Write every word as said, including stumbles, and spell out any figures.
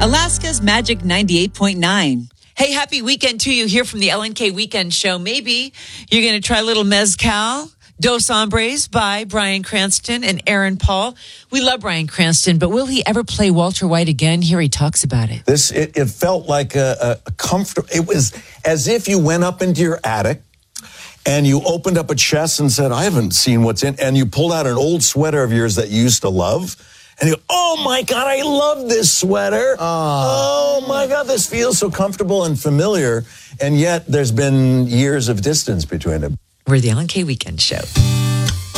Alaska's Magic ninety-eight point nine. Hey, happy weekend to you here from the L N K Weekend Show. Maybe you're going to try a little Mezcal, Dos Hombres by Bryan Cranston and Aaron Paul. We love Bryan Cranston, but will he ever play Walter White again? Here he talks about it. This it, it felt like a, a comfortable. It was as if you went up into your attic and you opened up a chest and said, "I haven't seen what's in," and you pulled out an old sweater of yours that you used to love. And you go, "Oh my God, I love this sweater. Oh. oh my God, this feels so comfortable and familiar." And yet there's been years of distance between them. We're the L N K Weekend Show.